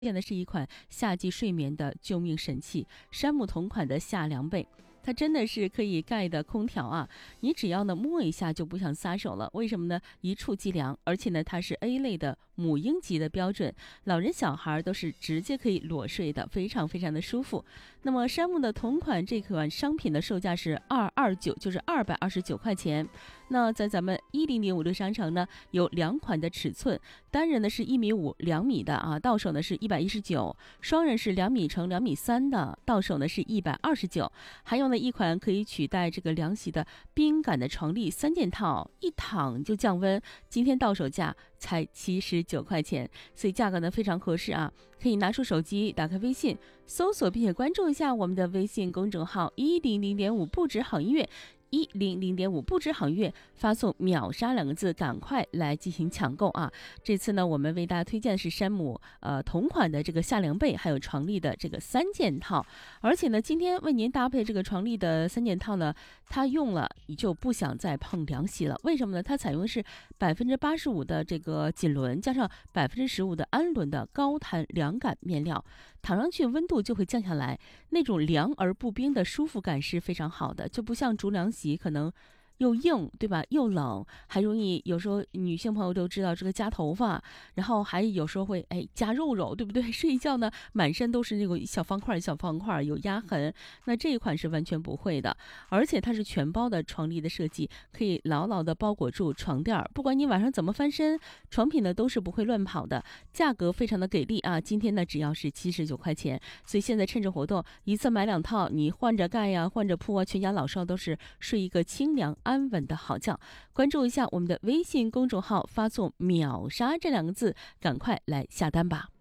荐的是一款夏季睡眠的救命神器，山姆同款的夏凉被。它真的是可以盖的空调啊！你只要呢摸一下就不想撒手了。为什么呢？一触即凉，而且呢它是 A 类的母婴级的标准，老人小孩都是直接可以裸睡的，非常非常的舒服。那么山姆的同款这款商品的售价是229，就是229块钱。那在咱们1005的商城呢，有两款的尺寸，单人呢是1.5米2米的啊，到手呢是119；双人是2米乘2.3米的，到手呢是129。还有呢一款可以取代这个凉席的冰感的床笠3件套，一躺就降温，今天到手价才79块钱，所以价格呢非常合适啊！可以拿出手机，打开微信，搜索并且关注一下我们的微信公众号100.5不止好音乐。100.5不止好音乐，发送秒杀2个字，赶快来进行抢购啊！这次呢，我们为大家推荐的是山姆同款的这个夏凉被，还有床笠的这个3件套。而且呢，今天为您搭配这个床笠的3件套呢，它用了你就不想再碰凉席了。为什么呢？它采用的是85%的这个锦纶，加上15%的氨纶的高弹凉感面料，躺上去温度就会降下来，那种凉而不冰的舒服感是非常好的，就不像竹凉席可能又硬，对吧？又冷，还容易有时候女性朋友都知道这个夹头发，然后还有时候会夹肉肉，对不对？睡一觉呢，满身都是那种小方块有压痕。那这一款是完全不会的，而且它是全包的床笠的设计，可以牢牢的包裹住床垫，不管你晚上怎么翻身，床品呢都是不会乱跑的。价格非常的给力啊！今天呢只要是79块钱，所以现在趁着活动，一次买2套，你换着盖呀，换着铺啊，全家老少都是睡一个清凉安稳的好觉。关注一下我们的微信公众号，发送秒杀这2个字，赶快来下单吧。